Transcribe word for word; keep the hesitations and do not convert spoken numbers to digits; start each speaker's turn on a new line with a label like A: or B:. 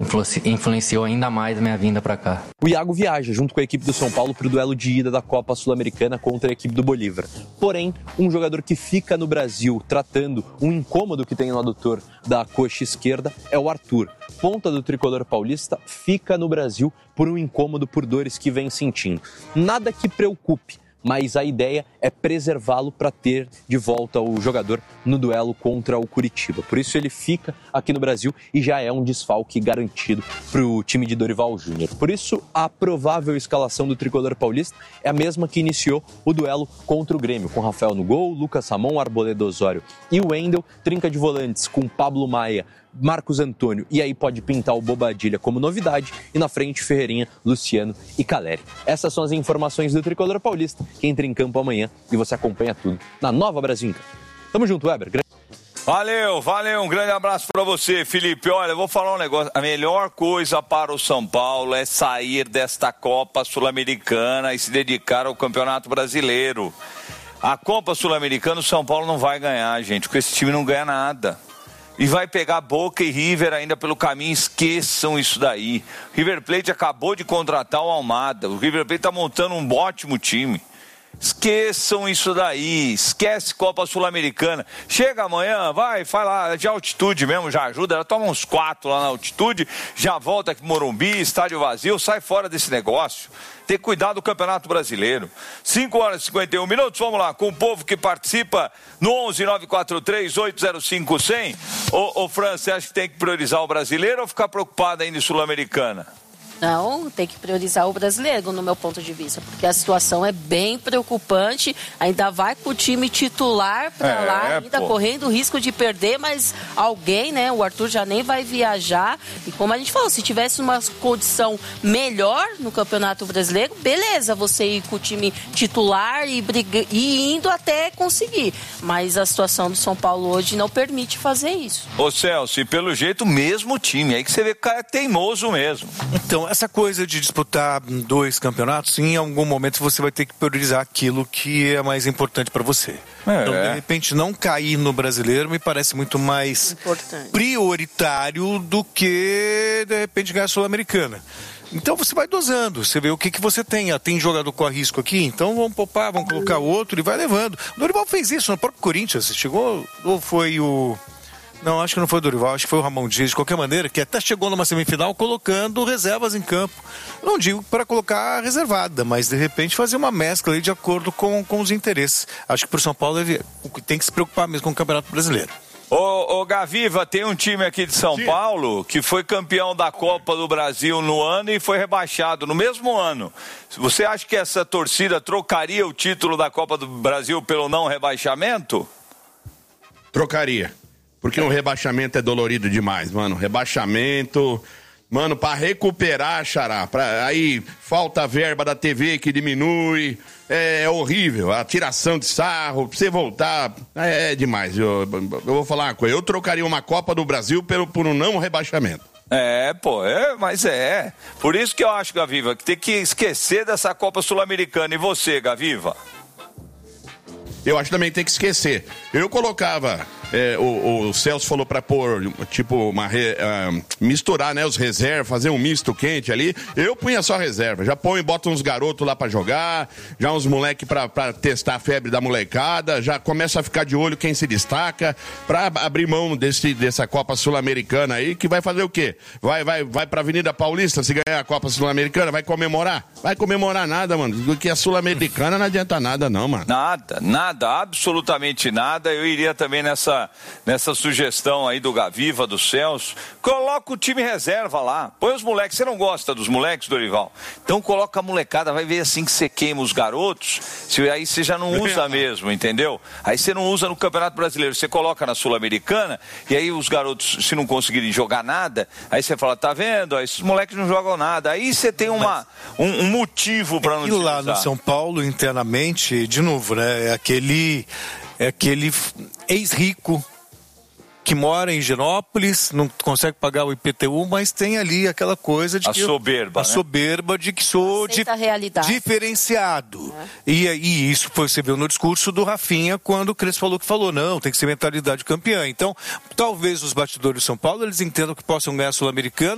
A: influenciou ainda mais a minha vinda para cá.
B: O Iago viaja junto com a equipe do São Paulo para o duelo de ida da Copa Sul-Americana contra a equipe do Bolívar. Porém, um jogador que fica no Brasil tratando um incômodo que tem no adutor da coxa esquerda é o Arthur. Ponta do tricolor paulista fica no Brasil por um incômodo por dores que vem sentindo. Nada que preocupe, mas a ideia é preservá-lo para ter de volta o jogador no duelo contra o Curitiba. Por isso ele fica aqui no Brasil e já é um desfalque garantido para o time de Dorival Júnior. Por isso, a provável escalação do tricolor paulista é a mesma que iniciou o duelo contra o Grêmio, com Rafael no gol, Lucas Ramon, Arboleda Osório e o Wendel, trinca de volantes com Pablo Maia, Marcos Antônio, e aí pode pintar o Bobadilha como novidade, e na frente Ferreirinha, Luciano e Caleri. Essas são as informações do tricolor paulista, que entra em campo amanhã e você acompanha tudo na Nova Brasil em Campo. Tamo junto, Weber.
C: Valeu, valeu, um grande abraço para você, Felipe. Olha, eu vou falar um negócio, a melhor coisa para o São Paulo é sair desta Copa Sul-Americana e se dedicar ao Campeonato Brasileiro. A Copa Sul-Americana o São Paulo não vai ganhar, gente, porque esse time não ganha nada. E vai pegar Boca e River ainda pelo caminho, esqueçam isso daí. O River Plate acabou de contratar o Almada, o River Plate está montando um ótimo time. Esqueçam isso daí, esquece Copa Sul-Americana. Chega amanhã, vai, faz lá, de altitude mesmo, já ajuda, ela toma uns quatro lá na altitude, já volta aqui pro Morumbi, estádio vazio, sai fora desse negócio. Tem que cuidar do Campeonato Brasileiro. cinco horas e cinquenta e um minutos, vamos lá, com o povo que participa no onze nove quatro três oito zero cinco cem. Ô, ô Fran, você acha que tem que priorizar o brasileiro ou ficar preocupado ainda em Sul-Americana?
D: Não, tem que priorizar o brasileiro, no meu ponto de vista, porque a situação é bem preocupante, ainda vai com o time titular para
C: é,
D: lá, ainda
C: pô.
D: correndo o risco de perder, mas alguém, né, o Arthur já nem vai viajar, e como a gente falou, se tivesse uma condição melhor no Campeonato Brasileiro, beleza, você ir com o time titular e, briga, e indo até conseguir, mas a situação do São Paulo hoje não permite fazer isso.
C: Ô Celso, e pelo jeito o mesmo time, aí que você vê que o cara é teimoso mesmo.
E: Então, essa coisa de disputar dois campeonatos, em algum momento você vai ter que priorizar aquilo que é mais importante para você. É. Então, de repente, não cair no brasileiro me parece muito mais importante, prioritário do que, de repente, ganhar a Sul-Americana. Então você vai dosando, você vê o que, que você tem. Ah, tem jogador com risco aqui, então vamos poupar, vamos colocar outro e vai levando. O Dorival fez isso no próprio Corinthians, chegou, ou foi o... Não, acho que não foi o Dorival, acho que foi o Ramon Dias, de qualquer maneira, que até chegou numa semifinal colocando reservas em campo. Não digo para colocar reservada, mas de repente fazer uma mescla aí de acordo com, com os interesses. Acho que para o São Paulo deve, tem que se preocupar mesmo com o Campeonato Brasileiro.
C: Ô, ô Gaviva, tem um time aqui de São Sim. Paulo que foi campeão da Copa do Brasil no ano e foi rebaixado no mesmo ano. Você acha que essa torcida trocaria o título da Copa do Brasil pelo não rebaixamento?
F: Trocaria. Porque o rebaixamento é dolorido demais, mano. Rebaixamento, mano, pra recuperar, xará, pra, aí falta a verba da T V que diminui, é, é horrível, a tiração de sarro, pra você voltar, é, é demais. Eu, eu vou falar uma coisa, eu trocaria uma Copa do Brasil pelo, por um não rebaixamento.
C: É, pô, é, mas é. Por isso que eu acho, Gaviva, que tem que esquecer dessa Copa Sul-Americana. E você, Gaviva?
F: Eu acho que também tem que esquecer. Eu colocava, é, o, o Celso falou pra pôr, tipo, uma re, uh, misturar, né, os reservas, fazer um misto quente ali. Eu punha só reserva. Já põe, bota uns garotos lá pra jogar, já uns moleque pra, pra testar a febre da molecada, já começa a ficar de olho quem se destaca, pra abrir mão desse, dessa Copa Sul-Americana aí, que vai fazer o quê? Vai, vai, vai pra Avenida Paulista se ganhar a Copa Sul-Americana? Vai comemorar? Vai comemorar nada, mano. Do que a Sul-Americana não adianta nada, não, mano.
C: Nada, nada. Absolutamente nada. Eu iria também nessa, nessa sugestão aí do Gaviva, do Celso. Coloca o time reserva lá. Põe os moleques. Você não gosta dos moleques, Dorival? Então coloca a molecada. Vai ver assim que você queima os garotos. Se, aí você já não usa mesmo, entendeu? Aí você não usa no Campeonato Brasileiro. Você coloca na Sul-Americana e aí os garotos, se não conseguirem jogar nada, aí você fala, tá vendo? Aí esses moleques não jogam nada. Aí você tem uma, um, um motivo para não
E: utilizar. E lá no São Paulo, internamente, de novo, né? É aquele Ele é aquele ex-rico que mora em Higienópolis, não consegue pagar o I P T U, mas tem ali aquela coisa de
C: a
E: que...
C: soberba,
E: A
C: né?
E: soberba de que sou di- diferenciado. É. E, e isso foi, você viu no discurso do Rafinha, quando o Crespo falou que falou, não, tem que ser mentalidade campeã. Então, talvez os bastidores de São Paulo, eles entendam que possam ganhar a Sul-Americana,